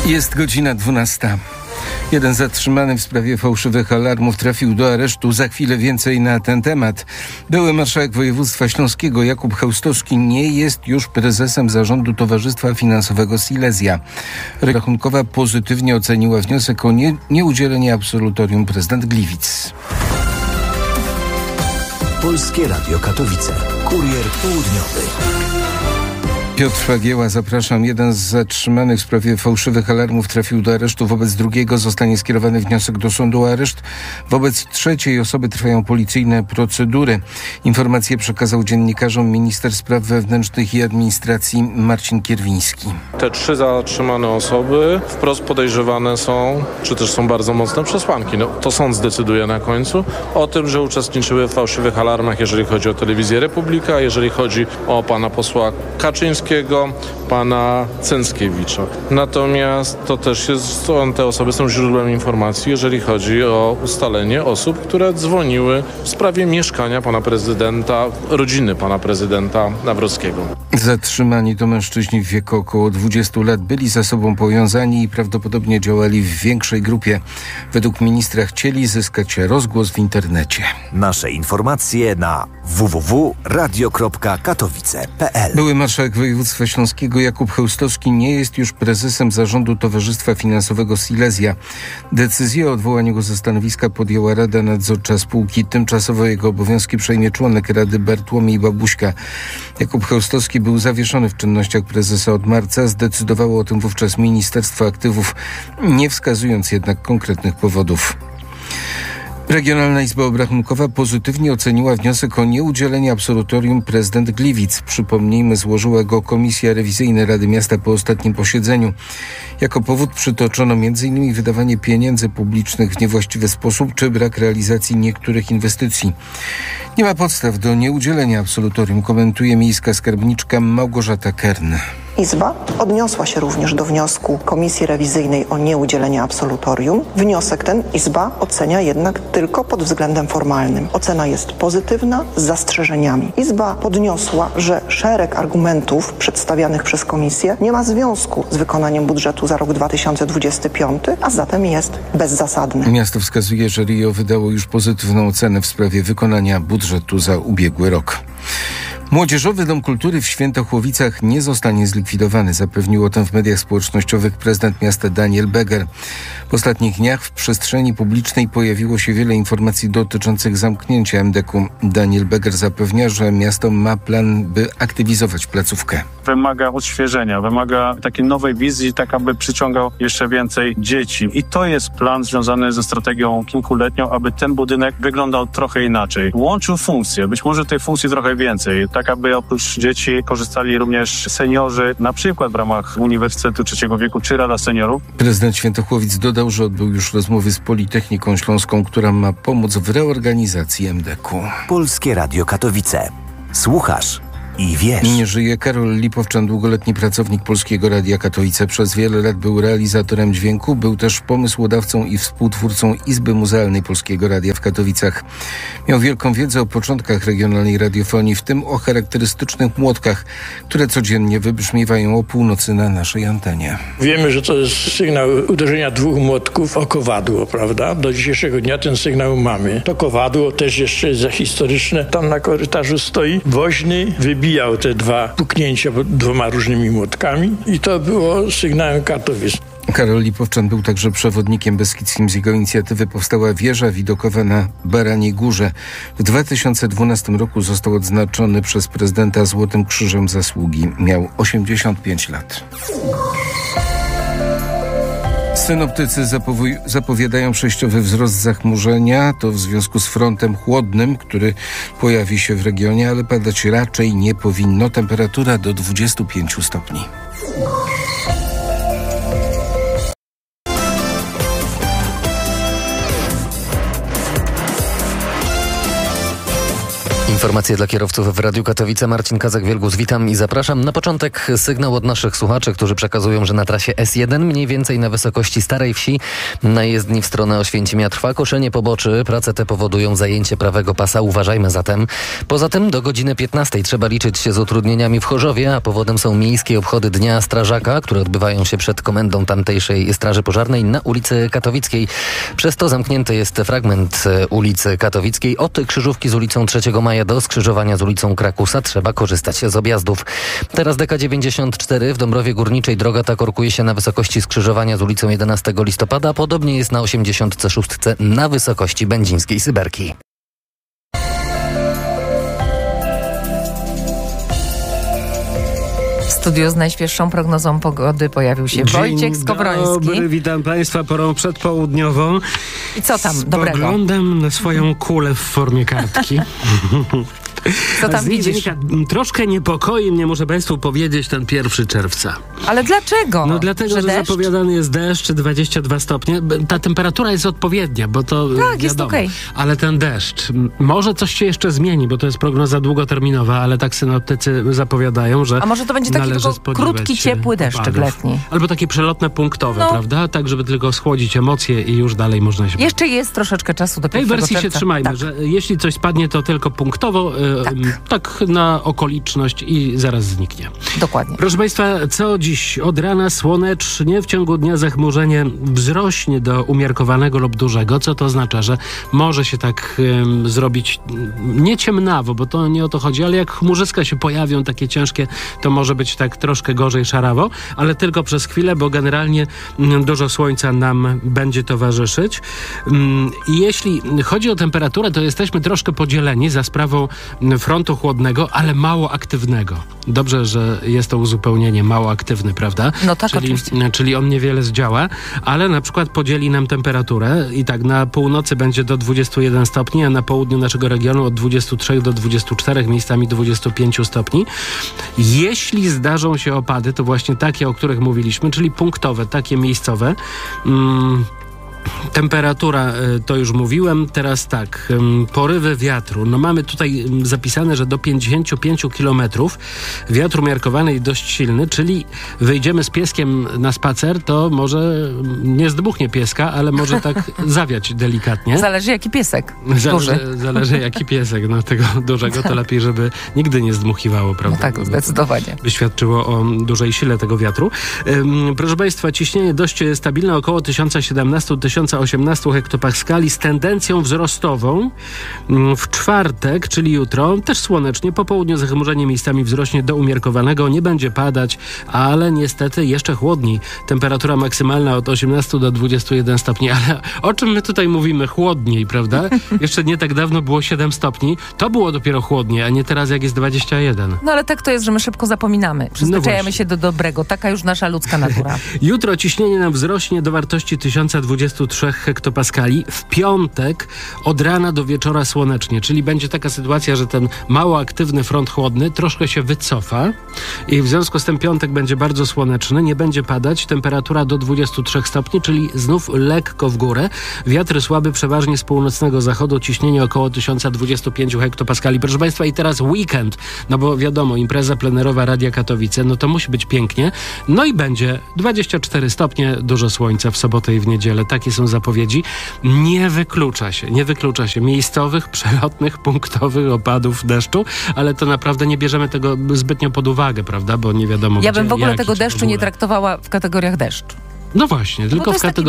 Jest godzina 12. Jeden zatrzymany w sprawie fałszywych alarmów trafił do aresztu. Za chwilę więcej na ten temat. Były marszałek województwa śląskiego Jakub Chełstowski nie jest już prezesem zarządu Towarzystwa Finansowego Silesia. Rachunkowa pozytywnie oceniła wniosek o nieudzielenie absolutorium prezydent Gliwic. Polskie Radio Katowice. Kurier południowy. Piotr Fagieła, zapraszam. Jeden z zatrzymanych w sprawie fałszywych alarmów trafił do aresztu. Wobec drugiego zostanie skierowany wniosek do sądu o areszt. Wobec trzeciej osoby trwają policyjne procedury. Informacje przekazał dziennikarzom minister spraw wewnętrznych i administracji Marcin Kierwiński. Te trzy zatrzymane osoby wprost podejrzewane są, czy też są bardzo mocne przesłanki. To sąd zdecyduje na końcu o tym, że uczestniczyły w fałszywych alarmach, jeżeli chodzi o Telewizję Republika, jeżeli chodzi o pana posła Kaczyńskiego, pana Cęckiewicza. Natomiast to też te osoby są źródłem informacji, jeżeli chodzi o ustalenie osób, które dzwoniły w sprawie mieszkania pana prezydenta, rodziny pana prezydenta Nawrockiego. Zatrzymani to mężczyźni w wieku około 20 lat. Byli ze sobą powiązani i prawdopodobnie działali w większej grupie. Według ministra chcieli zyskać rozgłos w internecie. Nasze informacje na www.radio.katowice.pl. Były marszałek województwa śląskiego Jakub Chełstowski nie jest już prezesem zarządu Towarzystwa Finansowego Silesia. Decyzję o odwołaniu go ze stanowiska podjęła Rada Nadzorcza spółki. Tymczasowo jego obowiązki przejmie członek Rady Bartłomiej Babuśka. Jakub Chełstowski był zawieszony w czynnościach prezesa od marca. Zdecydowało o tym wówczas Ministerstwo Aktywów, nie wskazując jednak konkretnych powodów. Regionalna Izba Obrachunkowa pozytywnie oceniła wniosek o nieudzielenie absolutorium prezydent Gliwic. Przypomnijmy, złożyła go Komisja Rewizyjna Rady Miasta po ostatnim posiedzeniu. Jako powód przytoczono m.in. wydawanie pieniędzy publicznych w niewłaściwy sposób czy brak realizacji niektórych inwestycji. Nie ma podstaw do nieudzielenia absolutorium, komentuje miejska skarbniczka Małgorzata Kern. Izba odniosła się również do wniosku Komisji Rewizyjnej o nieudzielenie absolutorium. Wniosek ten Izba ocenia jednak tylko pod względem formalnym. Ocena jest pozytywna z zastrzeżeniami. Izba podniosła, że szereg argumentów przedstawianych przez Komisję nie ma związku z wykonaniem budżetu za rok 2025, a zatem jest bezzasadny. Miasto wskazuje, że RIO wydało już pozytywną ocenę w sprawie wykonania budżetu za ubiegły rok. Młodzieżowy Dom Kultury w Świętochłowicach nie zostanie zlikwidowany. Zapewnił o tym w mediach społecznościowych prezydent miasta Daniel Beger. W ostatnich dniach w przestrzeni publicznej pojawiło się wiele informacji dotyczących zamknięcia MDK-u. Daniel Beger zapewnia, że miasto ma plan, by aktywizować placówkę. Wymaga odświeżenia, wymaga takiej nowej wizji, tak aby przyciągał jeszcze więcej dzieci. I to jest plan związany ze strategią kilkuletnią, aby ten budynek wyglądał trochę inaczej. Łączył funkcje, być może tej funkcji trochę więcej, tak aby oprócz dzieci korzystali również seniorzy, na przykład w ramach Uniwersytetu Trzeciego Wieku czy Rada Seniorów. Prezydent Świętochłowic dodał, że odbył już rozmowy z Politechniką Śląską, która ma pomóc w reorganizacji MDK-u. Polskie Radio Katowice. Słuchasz i wiesz. Nie żyje Karol Lipowczan, długoletni pracownik Polskiego Radia Katowice. Przez wiele lat był realizatorem dźwięku, był też pomysłodawcą i współtwórcą Izby Muzealnej Polskiego Radia w Katowicach. Miał wielką wiedzę o początkach regionalnej radiofonii, w tym o charakterystycznych młotkach, które codziennie wybrzmiewają o północy na naszej antenie. Wiemy, że to jest sygnał uderzenia dwóch młotków o kowadło, prawda? Do dzisiejszego dnia ten sygnał mamy. To kowadło też jeszcze jest zahistoryczne. Tam na korytarzu stoi woźny, wybijał te dwa puknięcia dwoma różnymi młotkami i to było sygnałem Katowic. Karol Lipowczan był także przewodnikiem beskidzkim. Z jego inicjatywy powstała wieża widokowa na Baraniej Górze. W 2012 roku został odznaczony przez prezydenta Złotym Krzyżem Zasługi. Miał 85 lat. Synoptycy zapowiadają przejściowy wzrost zachmurzenia. To w związku z frontem chłodnym, który pojawi się w regionie, ale padać raczej nie powinno. Temperatura do 25 stopni. Informacje dla kierowców w Radiu Katowice. Marcin Kazak-Wielgus, witam i zapraszam. Na początek sygnał od naszych słuchaczy, którzy przekazują, że na trasie S1 mniej więcej na wysokości Starej Wsi na jezdni w stronę Oświęcimia trwa koszenie poboczy. Prace te powodują zajęcie prawego pasa. Uważajmy zatem. Poza tym do godziny 15 trzeba liczyć się z utrudnieniami w Chorzowie, a powodem są miejskie obchody Dnia Strażaka, które odbywają się przed komendą tamtejszej Straży Pożarnej na ulicy Katowickiej. Przez to zamknięty jest fragment ulicy Katowickiej. Od krzyżówki z ulicą 3 Maja do skrzyżowania z ulicą Krakusa trzeba korzystać z objazdów. Teraz DK94 w Dąbrowie Górniczej droga ta korkuje się na wysokości skrzyżowania z ulicą 11 listopada. Podobnie jest na 86 na wysokości Będzińskiej Syberki. W studiu z najświeższą prognozą pogody pojawił się Wojciech Skowroński. Dobry, witam Państwa porą przedpołudniową. I co tam dobrego? Spoglądam na swoją kulę w formie kartki. Co tam widzisz? Troszkę niepokoi mnie, muszę Państwu powiedzieć, ten 1 czerwca. Ale dlaczego? No dlatego, że zapowiadany jest deszcz, 22 stopnie. Ta temperatura jest odpowiednia, bo to tak, jest okej. Ale ten deszcz, może coś się jeszcze zmieni, bo to jest prognoza długoterminowa, ale tak synoptycy zapowiadają, że a może to będzie taki tylko krótki, ciepły deszczyk letni? Albo takie przelotne, punktowe, prawda? Tak, żeby tylko schłodzić emocje i już dalej można się... Jeszcze jest troszeczkę czasu do 1 czerwca. W tej wersji się trzymajmy, tak. Że jeśli coś spadnie, to tylko punktowo, tak na okoliczność i zaraz zniknie. Dokładnie. Proszę Państwa, co dziś? Od rana słonecznie, w ciągu dnia zachmurzenie wzrośnie do umiarkowanego lub dużego, co to oznacza, że może się tak zrobić nie ciemnawo, bo to nie o to chodzi, ale jak chmurzyska się pojawią takie ciężkie, to może być tak troszkę gorzej szarawo, ale tylko przez chwilę, bo generalnie dużo słońca nam będzie towarzyszyć. I jeśli chodzi o temperaturę, to jesteśmy troszkę podzieleni za sprawą frontu chłodnego, ale mało aktywnego. Dobrze, że jest to uzupełnienie mało aktywny, prawda? No tak, oczywiście. Czyli on niewiele zdziała, ale na przykład podzieli nam temperaturę i tak na północy będzie do 21 stopni, a na południu naszego regionu od 23 do 24, miejscami 25 stopni. Jeśli zdarzą się opady, to właśnie takie, o których mówiliśmy, czyli punktowe, takie miejscowe. Temperatura, to już mówiłem, teraz tak, porywy wiatru. No mamy tutaj zapisane, że do 55 km wiatr umiarkowany i dość silny, czyli wyjdziemy z pieskiem na spacer, to może nie zdmuchnie pieska, ale może tak zawiać delikatnie. Zależy jaki piesek. Zależy jaki piesek. No tego dużego to lepiej, żeby nigdy nie zdmuchiwało, prawda? No tak, zdecydowanie. By świadczyło o dużej sile tego wiatru. Proszę Państwa, ciśnienie dość stabilne, około 1017-1018 hektopaskali z tendencją wzrostową. W czwartek, czyli jutro, też słonecznie, po południu zachmurzenie miejscami wzrośnie do umiarkowanego, nie będzie padać, ale niestety jeszcze chłodniej. Temperatura maksymalna od 18 do 21 stopni, ale o czym my tutaj mówimy? Chłodniej, prawda? Jeszcze nie tak dawno było 7 stopni. To było dopiero chłodniej, a nie teraz jak jest 21. No ale tak to jest, że my szybko zapominamy. Przyzwyczajamy się do dobrego. Taka już nasza ludzka natura. Jutro ciśnienie nam wzrośnie do wartości 1023 hektopaskali. W piątek od rana do wieczora słonecznie, czyli będzie taka sytuacja, że ten mało aktywny front chłodny troszkę się wycofa i w związku z tym piątek będzie bardzo słoneczny, nie będzie padać, temperatura do 23 stopni, czyli znów lekko w górę. Wiatry słaby przeważnie z północnego zachodu, ciśnienie około 1025 hektopaskali. Proszę Państwa, i teraz weekend, no bo wiadomo, impreza plenerowa Radia Katowice, no to musi być pięknie. No i będzie 24 stopnie, dużo słońca w sobotę i w niedzielę. Takie są zapowiedzi. Nie wyklucza się miejscowych, przelotnych, punktowych opadów deszczu, ale to naprawdę nie bierzemy tego zbytnio pod uwagę, prawda? Bo nie wiadomo, ja bym w ogóle tego deszczu nie traktowała w kategoriach deszczu. No właśnie, tylko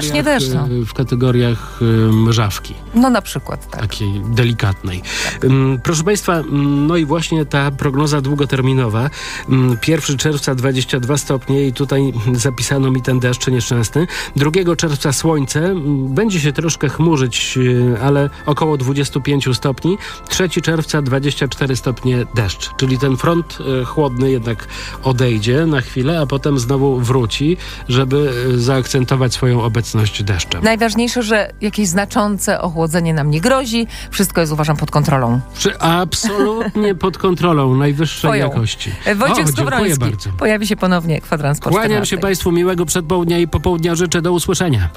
w kategoriach mrzawki. No na przykład, tak. Takiej delikatnej. Tak. Proszę Państwa, no i właśnie ta prognoza długoterminowa. 1 czerwca 22 stopnie i tutaj zapisano mi ten deszcz nieszczęsny. 2 czerwca słońce, będzie się troszkę chmurzyć, ale około 25 stopni. 3 czerwca 24 stopnie deszcz, czyli ten front chłodny jednak odejdzie na chwilę, a potem znowu wróci, żeby zaakcentować swoją obecność deszczem. Najważniejsze, że jakieś znaczące ochłodzenie nam nie grozi. Wszystko jest, uważam, pod kontrolą. Absolutnie pod kontrolą najwyższej jakości. Wojciech Skowroński pojawi się ponownie kwadrans po 14. Kłaniam się Państwu, miłego przedpołudnia i popołudnia życzę. Do usłyszenia.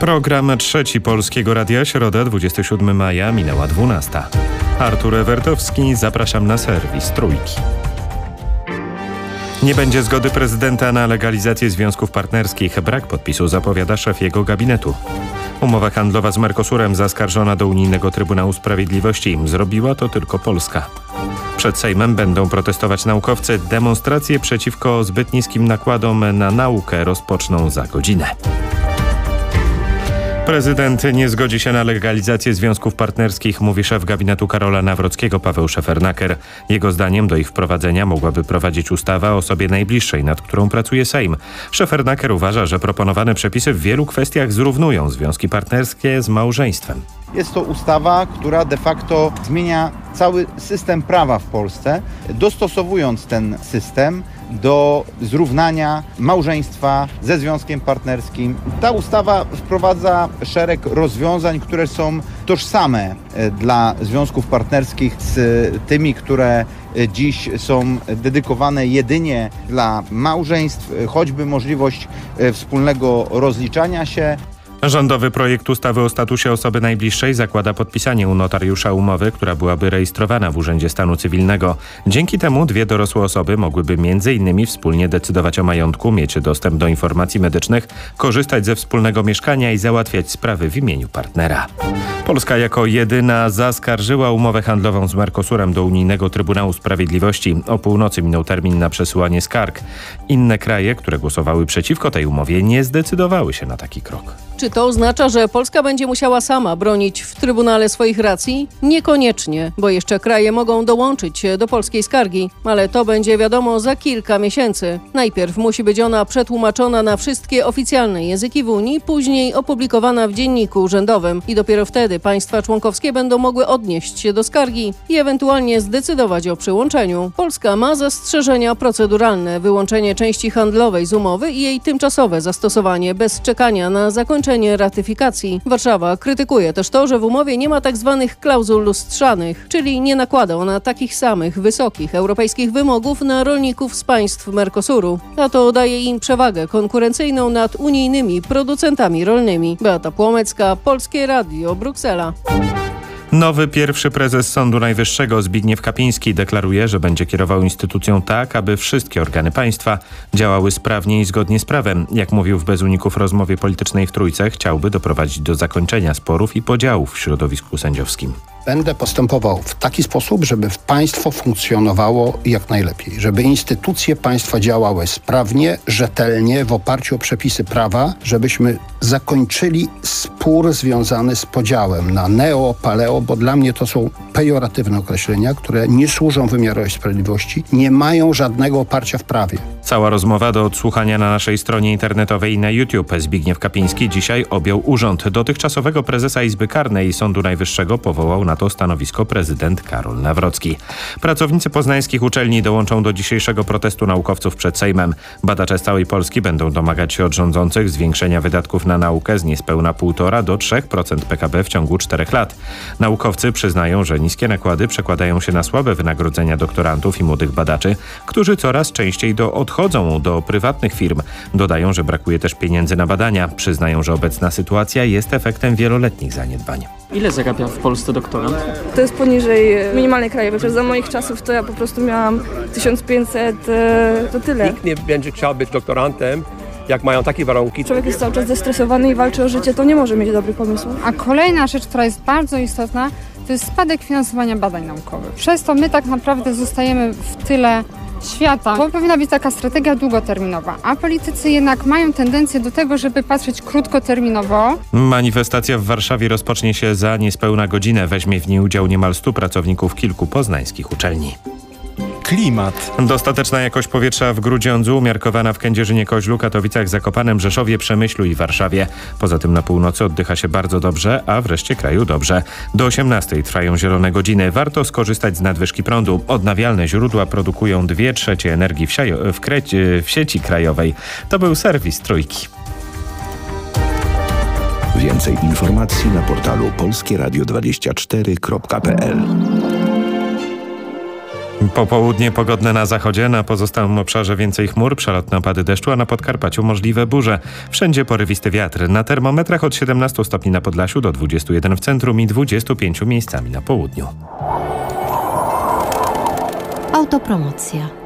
Program Trzeci Polskiego Radia, środa 27 maja, minęła 12. Artur Ewertowski, zapraszam na serwis Trójki. Nie będzie zgody prezydenta na legalizację związków partnerskich. Brak podpisu zapowiada szef jego gabinetu. Umowa handlowa z Mercosurem zaskarżona do Unijnego Trybunału Sprawiedliwości. Zrobiła to tylko Polska. Przed Sejmem będą protestować naukowcy. Demonstracje przeciwko zbyt niskim nakładom na naukę rozpoczną za godzinę. Prezydent nie zgodzi się na legalizację związków partnerskich, mówi szef gabinetu Karola Nawrockiego Paweł Szefernaker. Jego zdaniem do ich wprowadzenia mogłaby prowadzić ustawa o osobie najbliższej, nad którą pracuje Sejm. Szefernaker uważa, że proponowane przepisy w wielu kwestiach zrównują związki partnerskie z małżeństwem. Jest to ustawa, która de facto zmienia cały system prawa w Polsce, dostosowując ten system do zrównania małżeństwa ze związkiem partnerskim. Ta ustawa wprowadza szereg rozwiązań, które są tożsame dla związków partnerskich z tymi, które dziś są dedykowane jedynie dla małżeństw, choćby możliwość wspólnego rozliczania się. Rządowy projekt ustawy o statusie osoby najbliższej zakłada podpisanie u notariusza umowy, która byłaby rejestrowana w Urzędzie Stanu Cywilnego. Dzięki temu dwie dorosłe osoby mogłyby m.in. wspólnie decydować o majątku, mieć dostęp do informacji medycznych, korzystać ze wspólnego mieszkania i załatwiać sprawy w imieniu partnera. Polska jako jedyna zaskarżyła umowę handlową z Mercosurem do Unijnego Trybunału Sprawiedliwości. O północy minął termin na przesyłanie skarg. Inne kraje, które głosowały przeciwko tej umowie, nie zdecydowały się na taki krok. Czy to oznacza, że Polska będzie musiała sama bronić w Trybunale swoich racji? Niekoniecznie, bo jeszcze kraje mogą dołączyć do polskiej skargi, ale to będzie wiadomo za kilka miesięcy. Najpierw musi być ona przetłumaczona na wszystkie oficjalne języki w Unii, później opublikowana w Dzienniku Urzędowym i dopiero wtedy państwa członkowskie będą mogły odnieść się do skargi i ewentualnie zdecydować o przyłączeniu. Polska ma zastrzeżenia proceduralne, wyłączenie części handlowej z umowy i jej tymczasowe zastosowanie bez czekania na zakończenie ratyfikacji. Warszawa krytykuje też to, że w umowie nie ma tzw. klauzul lustrzanych, czyli nie nakłada ona takich samych wysokich europejskich wymogów na rolników z państw Mercosuru. A to daje im przewagę konkurencyjną nad unijnymi producentami rolnymi. Beata Płomecka, Polskie Radio, Bruksela. Nowy pierwszy prezes Sądu Najwyższego Zbigniew Kapiński deklaruje, że będzie kierował instytucją tak, aby wszystkie organy państwa działały sprawnie i zgodnie z prawem. Jak mówił w Bez Uników rozmowie politycznej w Trójce, chciałby doprowadzić do zakończenia sporów i podziałów w środowisku sędziowskim. Będę postępował w taki sposób, żeby państwo funkcjonowało jak najlepiej, żeby instytucje państwa działały sprawnie, rzetelnie, w oparciu o przepisy prawa, żebyśmy zakończyli spór związany z podziałem na neo, paleo, bo dla mnie to są pejoratywne określenia, które nie służą wymiarowi sprawiedliwości, nie mają żadnego oparcia w prawie. Cała rozmowa do odsłuchania na naszej stronie internetowej i na YouTube. Zbigniew Kapiński dzisiaj objął urząd. Dotychczasowego prezesa Izby Karnej Sądu Najwyższego powołał na to stanowisko prezydent Karol Nawrocki. Pracownicy poznańskich uczelni dołączą do dzisiejszego protestu naukowców przed Sejmem. Badacze z całej Polski będą domagać się od rządzących zwiększenia wydatków na naukę z niespełna 1,5 do 3% PKB w ciągu 4 lat. Naukowcy przyznają, że niskie nakłady przekładają się na słabe wynagrodzenia doktorantów i młodych badaczy, którzy coraz częściej odchodzą do prywatnych firm. Dodają, że brakuje też pieniędzy na badania. Przyznają, że obecna sytuacja jest efektem wieloletnich zaniedbań. Ile zarabia w Polsce doktorant? To jest poniżej minimalnej krajowej. Przecież za moich czasów to ja po prostu miałam 1500, to tyle. Nikt nie będzie chciał być doktorantem, jak mają takie warunki. Człowiek jest cały czas zestresowany i walczy o życie, to nie może mieć dobrych pomysłów. A kolejna rzecz, która jest bardzo istotna, to jest spadek finansowania badań naukowych. Przez to my tak naprawdę zostajemy w tyle świata, bo powinna być taka strategia długoterminowa, a politycy jednak mają tendencję do tego, żeby patrzeć krótkoterminowo. Manifestacja w Warszawie rozpocznie się za niespełna godzinę. Weźmie w niej udział niemal 100 pracowników kilku poznańskich uczelni. Klimat. Dostateczna jakość powietrza w Grudziądzu, umiarkowana w Kędzierzynie-Koźlu, Katowicach, Zakopanem, Rzeszowie, Przemyślu i Warszawie. Poza tym na północy oddycha się bardzo dobrze, a w reszcie kraju dobrze. Do 18 trwają zielone godziny. Warto skorzystać z nadwyżki prądu. Odnawialne źródła produkują 2/3 energii w sieci krajowej. To był serwis Trójki. Więcej informacji na portalu polskieradio24.pl. Popołudnie pogodne na zachodzie, na pozostałym obszarze więcej chmur, przelotne opady deszczu, a na Podkarpaciu możliwe burze. Wszędzie porywisty wiatr. Na termometrach od 17 stopni na Podlasiu do 21 w centrum i 25 miejscami na południu. Autopromocja.